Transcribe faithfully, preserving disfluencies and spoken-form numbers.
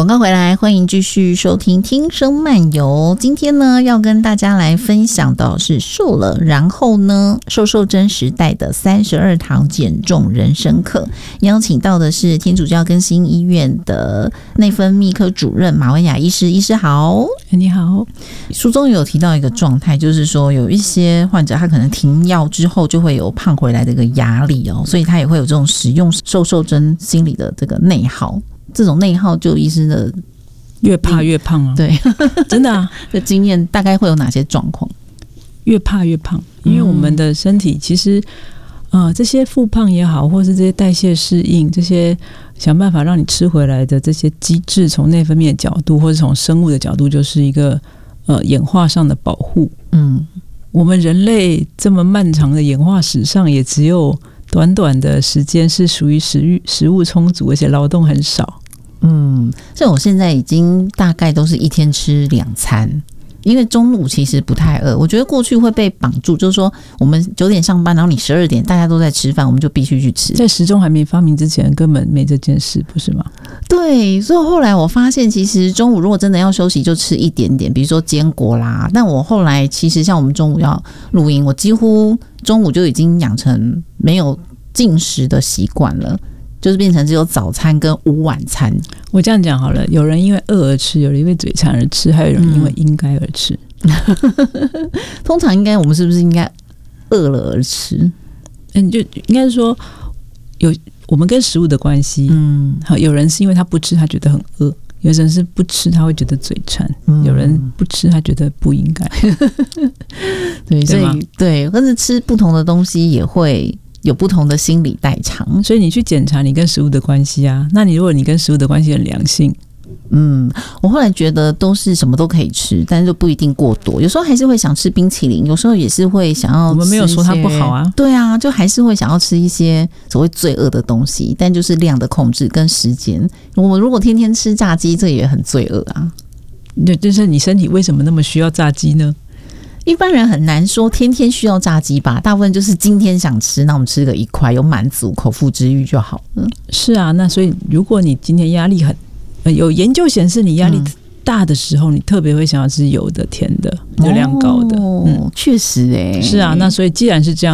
广告回来，欢迎继续收听听声漫游。今天呢，要跟大家来分享的是瘦了，然后呢，瘦瘦针时代的三十二堂减重人生课。邀请到的是天主教更新医院的内分泌科主任马文雅医师，医师好。 你好。 书中有提到一个状态，就是说有一些患者他可能停药之后就会有胖回来的一个压力哦，所以他也会有这种使用瘦瘦针心理的这个内耗。这种内耗就医师的越怕越胖啊， 对， 真的啊， 的经验大概会有哪些状况？ 越怕越胖，因为我们的身体其实，呃，这些复胖也好，或是这些代谢适应，这些想办法让你吃回来的这些机制，从内分泌的角度，或者从生物的角度，就是一个呃演化上的保护。嗯，我们人类这么漫长的演化史上，也只有短短的时间是属于食欲食物充足，而且劳动很少。 嗯，像我现在已经大概都是一天吃两餐，因为中午其实不太饿。我觉得过去会被绑住，就是说我们九点上班，然后你十二点大家都在吃饭，我们就必须去吃。 在时钟还没发明之前，根本没这件事，不是吗？ 对，所以后来我发现，其实中午如果真的要休息，就吃一点点，比如说坚果啦。但我后来其实像我们中午要录音，我几乎中午就已经养成没有进食的习惯了。就是变成只有早餐跟午晚餐。 我这样讲好了，有人因为饿而吃，有人因为嘴馋而吃，还有人因为应该而吃。 嗯、通常应该我们是不是应该饿了而吃？ 嗯，就应该是说有我们跟食物的关系。嗯，好，有人是因为他不吃，他觉得很饿；有人是不吃，他会觉得嘴馋；嗯、有人不吃，他觉得不应该。 对，所以对，或者吃不同的东西也会有不同的心理代偿， 所以你去检查你跟食物的关系啊。那你如果你跟食物的关系很良性， 嗯，我后来觉得都是什么都可以吃，但是就不一定过多。有时候还是会想吃冰淇淋，有时候也是会想要吃。 我们没有说它不好啊， 对啊，就还是会想要吃一些所谓罪恶的东西，但就是量的控制跟时间。我们如果天天吃炸鸡，这也很罪恶啊。 对，就是你身体为什么那么需要炸鸡呢？ 一般人很难说天天需要炸鸡吧，大部分就是今天想吃，那我们吃个一块，有满足口腹之欲就好了。 是啊，那所以如果你今天压力很、呃、有研究显示你压力大的时候，嗯、你特别会想要吃油的、甜的、热量高的。 哦，确、嗯、实哎、欸， 是啊，那所以既然是这样。